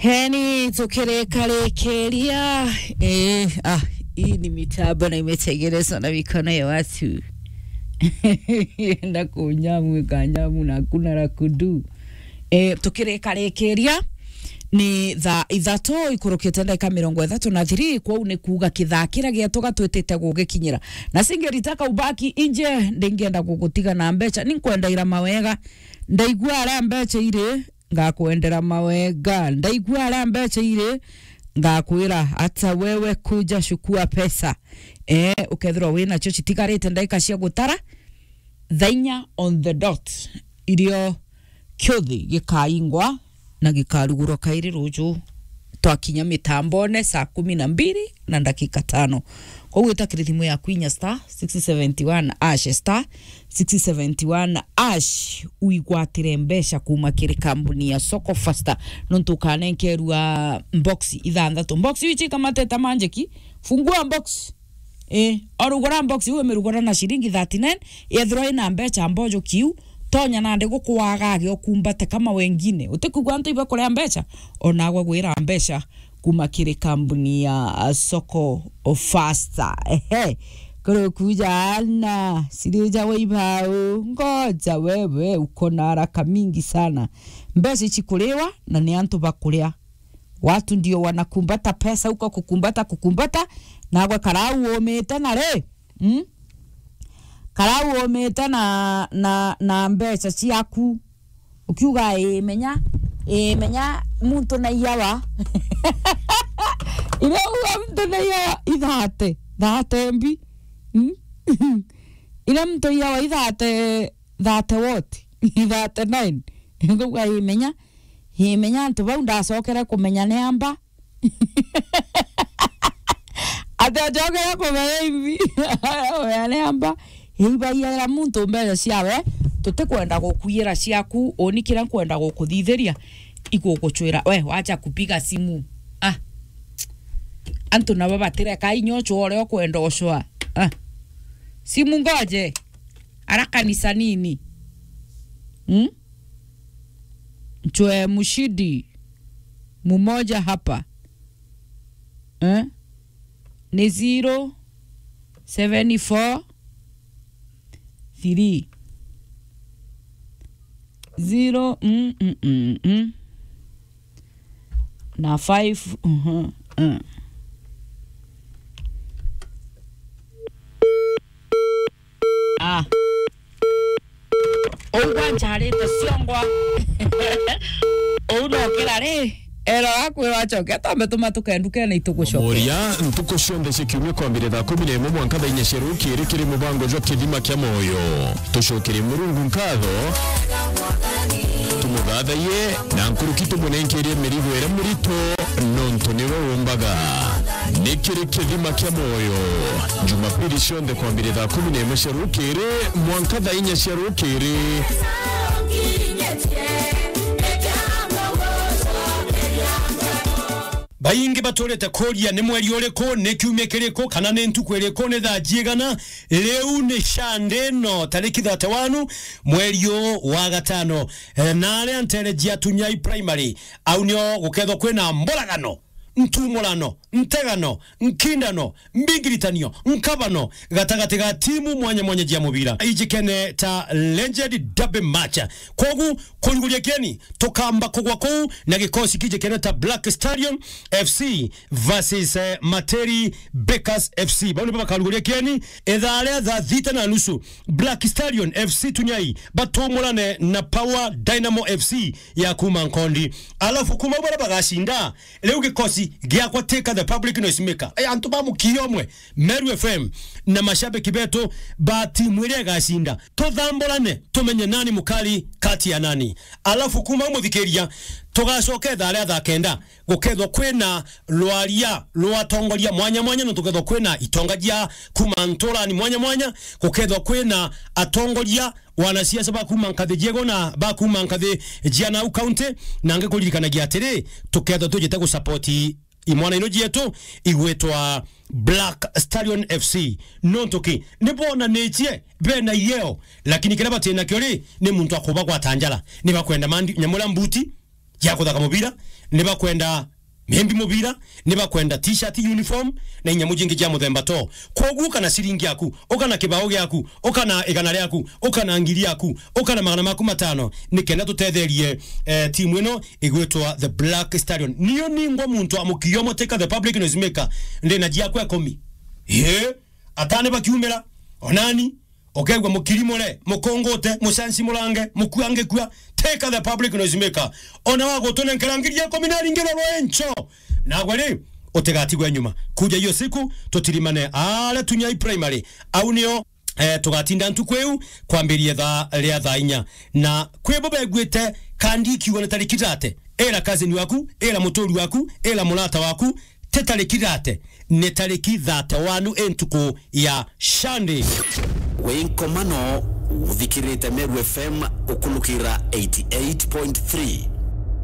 Heni tukirekerekeria hii ni mitambo na imetegelezwa na mikono ya watu. Na kunyamu kanyamu na kuna la kudu. Tukirekerekeria ni tha ithato ikurukite ndaka 33 kwa une kuga kithakira giatoga twetete gugikinyira na singeritaka ubaki inje ndingienda gugutiga na mbeca ninkwendaira mawega ndaigua ara mbeca ire ngakwendera mawega ndaigua ara mbeca ire ngakwira hata wewe kuja shukua pesa ukethirwa wina cho chitigarite ndaika cia gutara thainya on the dot irio kyothi gikaingwa na gikarugurwa kairi ruju twakinya mitambone saa 12 na dakika 5 kwa gwita kirithimu ya kwinya star 671 ash star 671 ash uigwatire mbesha kuma kiri kambuni ya Soko Faster nontu kanenkerua box ithanthatu box ichi kama teta manjeki fungua box orugora box uwe merugora na shilingi 39 yethro ina mbecha mbojo kiu tonya na ndego kuwagage okumbate kama wengine utekugwa ntu ibe kule mbecha onagwa gwira mbecha kuma kire kambuni ya Soko Faster kuro kujana sirija weibao ngoja wewe uko na haraka mingi sana mbecha ichikulewa na ni antu bakulia watu ndio wanakumbata pesa huko kukumbata na gwa karau ometa na re karau ometa na mbeca ciaku ukiuga menya muntu na yawa ile muntu na yawa idhate mbi ile muntu yawa idhate wote idhate 9 nguga menya ntu baunda sokera kumenya ne amba atajogera kumenya ivi oyane amba hibayira muntu mbere ciawe tutikwenda gukuyira ciaku onikira kwenda gukuthithiria iguguchwira we wacha kupiga simu antu na baba tire kai nyocho ore kwenda oshwa simu ngoje ara kanisa nini Chwe mushidi mumoja hapa ni 074 3 0 na 5 Owa charita siongwa Uno kirare era akwe wachoke tametuma tukenduke na itugucoke Moria ntukushonde cyekimwe kwa mbere da 11 mwaka da sheruki kiri mubango jo kidima kya moyo tushokere murungu nkado tumugada ye na nkurukito munenkere merigo era murito nonto niwe wumbaga nekere kidima kya moyo Jumapili shonde kwa mbere da 11 sheruki mwaka da sheruki Bayingi batolete kolia ne mweli oleko ne kiumekereko kana ne ntukwereko ne dajigana leu ne shande no tariki 31 mwelio wa gatano nale antele jia tunyai primary aunyo guketho kwena mbolagano ntumulano ntegano nkindano mbingiritanio nkabano gatagati ga timu mwanya jia mubira ijikene ta legend double match kogu kuligulia keni tokamba kogwa kou na gikosi kijikene ta Black Stallion FC versus Materi Bakers FC bano baba kaligulia keni edhale za dhita na nusu Black Stallion FC tunyai batomulane na Power Dynamo FC ya Kumankondi alafu kumabara bagashinda leo gikosi gia kwa teka the public noise maker antuma mukiyomwe Meru FM na mashabiki beto ba timu ile gashinda todhambolane tumenye nani mukali kati ya nani alafu kuma muthikiria tugacoke thare thakenda gukethwo kwina lwatongoria mwanya no tukethwo kwina itongajia kumantora ni mwanya gukethwo kwina atongoria wanasiasa ba kumankathi jego na ba kumankathi jiana county nange kulirikana giatire tukethwo tujite ku support imwana ino jietu igwetwa Black Stallion FC nontoki nibona netie bena yeo lakini kila batena kyori ni muntu akoba kwa tanjala ni bakwenda mandi nyamula mbuti ya kuthaka mubira ni bakwenda membi mubira ni bakwenda t-shirt uniform na inyamu jingi ja muthemba to kogu kana siringi yaku okana kibao gyaku okana igana ryaku okana ngiri yaku okana magana maku matano nikenda tutetherie timu ino igwetwa the Black Stallion niyo ningwa muntu amukiyomo teka the public noisemaker ndena jiakwa 10 atane bakiumira onani okegwa mukirimore mukongote musansi mulange mukuange kwa teka the public noisemaker ona wago tonenkerangiria kominari ngero encho nagwari otegatigwa nyuma kuja hiyo siku totirimane ala tunyai primary au nio tugatinda ntukweu kwambirie ria thainya na kwebobe gwete kandi kiwona tarikirate era kazini waku era mutori waku era mulata waku tetarikirate ne tariki 31 entuko ya shande Wenkomano uthikirite Meru FM ukulukira 88.3